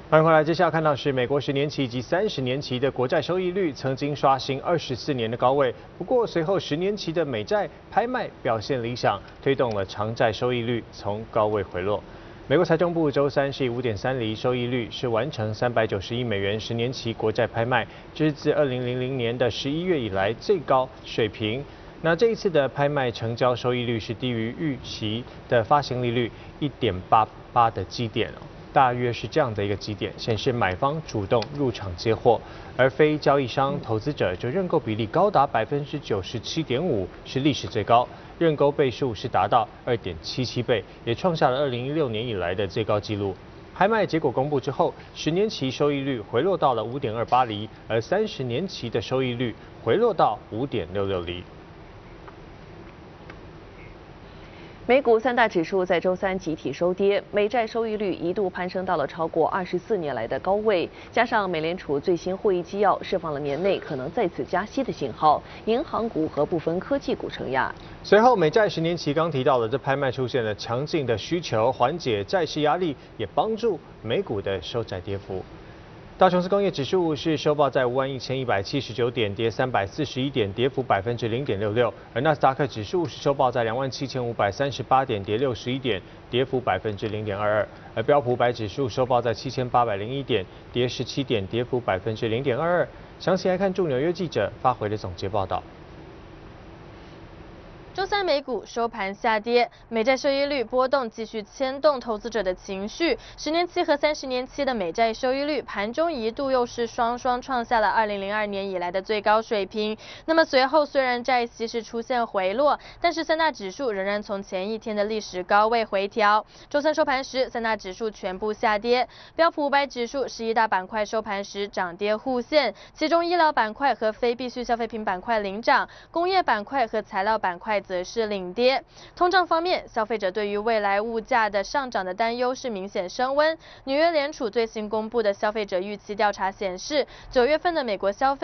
欢迎回来，接下来看到是美国10年期以及30年期的国债收益率曾经刷新24年的高位，不过随后10年期的美债拍卖表现理想，推动了长债收益率从高位回落。美国财政部周三是以5.3厘收益率是完成390亿美元10年期国债拍卖，这是自2000年的11月以来最高水平。那这一次的拍卖成交收益率是低于预期的发行利率1.88的基点哦。大约是这样的一个基点，显示买方主动入场接货，而非交易商投资者就认购比例高达97.5%，是历史最高，认购倍数是达到2.77倍，也创下了2016年以来的最高纪录。拍卖结果公布之后，10年期收益率回落到了5.28厘，而30年期的收益率回落到5.66厘。 美股三大指数在周三集体收跌，美债收益率一度攀升到了超过24年来的高位，加上美联储最新会议纪要释放了年内可能再次加息的信号，银行股和部分科技股承压。 随后，美债10年期刚提到了，这拍卖出现了强劲的需求，缓解债市压力，也帮助美股的收窄跌幅。道琼斯工业指数是收报在51179点，跌341点，跌幅0.66%。而纳斯达克指数是收报在27538点，跌61点，跌幅0.22%。而标普500指数收报在7801点，跌17点，跌幅0.22%。详细来看驻纽约记者发回的总结报道。 周三美股收盘下跌，美债收益率波动继续牵动投资者的情绪。10年期和30年期的美债收益率盘中一度又是双双创下了2002年以来的最高水平。那么随后虽然债息是出现回落，但是三大指数仍然从前一天的历史高位回调。周三收盘时，三大指数全部下跌，标普500指数11大板块收盘时涨跌互现，其中医疗板块和非必需消费品板块领涨，工业板块和材料板块则是领跌。通胀方面，消费者对于未来物价的上涨的担忧是明显升温。纽约联储最新公布的消费者预期调查显示，9月份的美国消费